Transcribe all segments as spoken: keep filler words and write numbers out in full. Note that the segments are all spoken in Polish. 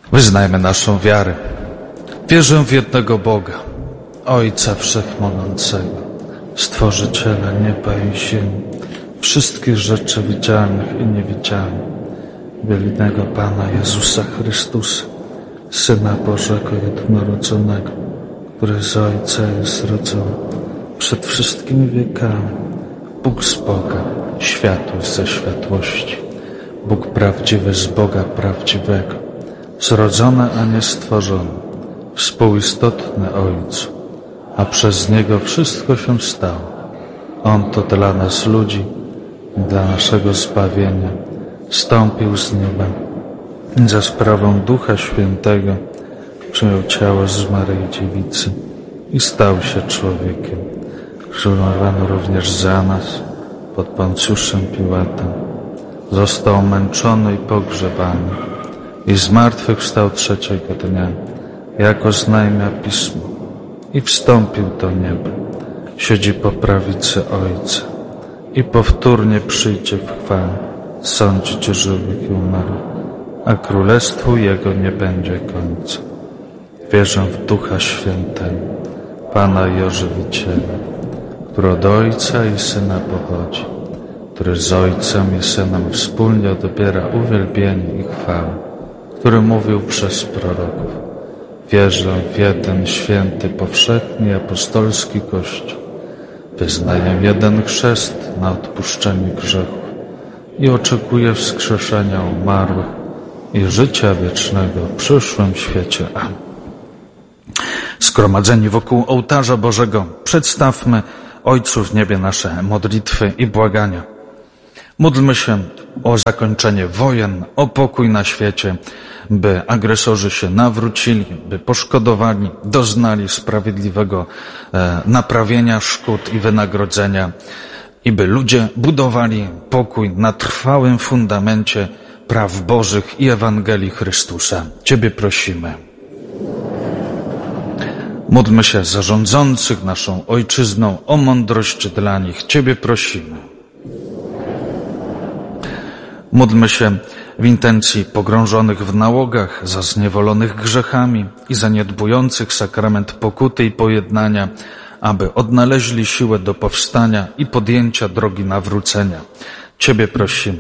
Wyznajmy naszą wiarę. Wierzę w jednego Boga, Ojca Wszechmogącego, Stworzyciela nieba i ziemi, wszystkich rzeczy widzialnych i niewidzialnych, jedynego Pana Jezusa Chrystusa, Syna Bożego jednorodzonego, który z Ojca jest rodzony przed wszystkimi wiekami, Bóg z Boga, światłość ze światłości, Bóg prawdziwy z Boga prawdziwego, zrodzony, a nie stworzony, współistotny Ojcu, a przez Niego wszystko się stało. On to dla nas ludzi, dla naszego zbawienia, zstąpił z nieba i za sprawą Ducha Świętego przyjął ciało z Maryi Dziewicy i stał się człowiekiem. Krzyżowano również za nas pod Poncjuszem Piłatem. Został męczony i pogrzebany i zmartwychwstał trzeciego dnia, jako oznajmia Pismo, i wstąpił do nieba. Siedzi po prawicy Ojca i powtórnie przyjdzie w chwale sądzić żywych i umarłych, a królestwu Jego nie będzie końca. Wierzę w Ducha Świętego, Pana i Ożywiciela, który od Ojca i Syna pochodzi, który z Ojcem i Synem wspólnie odbiera uwielbienie i chwałę, który mówił przez proroków. Wierzę w jeden święty, powszechny i apostolski Kościół. Wyznaję jeden chrzest na odpuszczenie grzechów i oczekuję wskrzeszenia umarłych i życia wiecznego w przyszłym świecie. Amen. Zgromadzeni wokół ołtarza Bożego, przedstawmy Ojcu w niebie nasze modlitwy i błagania. Módlmy się o zakończenie wojen, o pokój na świecie, by agresorzy się nawrócili, by poszkodowani doznali sprawiedliwego e, naprawienia szkód i wynagrodzenia i by ludzie budowali pokój na trwałym fundamencie praw Bożych i Ewangelii Chrystusa. Ciebie prosimy. Módlmy się za rządzących naszą ojczyzną, o mądrość dla nich. Ciebie prosimy. Módlmy się w intencji pogrążonych w nałogach, za zniewolonych grzechami i zaniedbujących sakrament pokuty i pojednania, aby odnaleźli siłę do powstania i podjęcia drogi nawrócenia. Ciebie prosimy.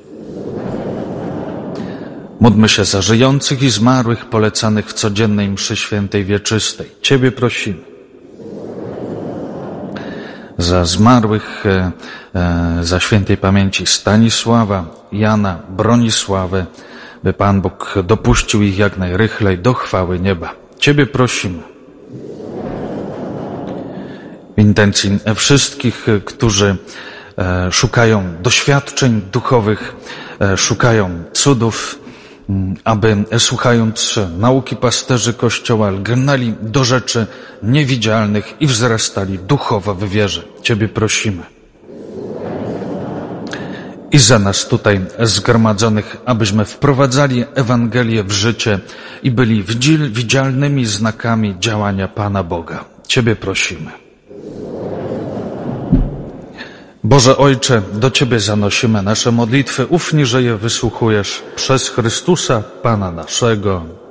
Módlmy się za żyjących i zmarłych polecanych w codziennej mszy świętej wieczystej. Ciebie prosimy. Za zmarłych, e, e, za świętej pamięci Stanisława, Jana, Bronisławę, by Pan Bóg dopuścił ich jak najrychlej do chwały nieba. Ciebie prosimy. W intencji wszystkich, którzy e, szukają doświadczeń duchowych, e, szukają cudów, aby słuchając nauki pasterzy Kościoła lgnęli do rzeczy niewidzialnych i wzrastali duchowo w wierze. Ciebie prosimy. I za nas tutaj zgromadzonych, abyśmy wprowadzali Ewangelię w życie i byli widzialnymi znakami działania Pana Boga. Ciebie prosimy. Boże Ojcze, do Ciebie zanosimy nasze modlitwy, ufni, że je wysłuchujesz przez Chrystusa, Pana naszego.